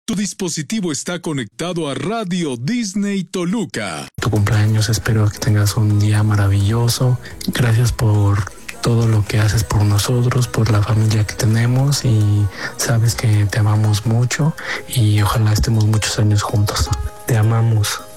Tu dispositivo está conectado a Radio Disney Toluca. Tu cumpleaños, espero que tengas un día maravilloso. Gracias por todo lo que haces por nosotros, por la familia que tenemos, y sabes que te amamos mucho y ojalá estemos muchos años juntos. Te amamos.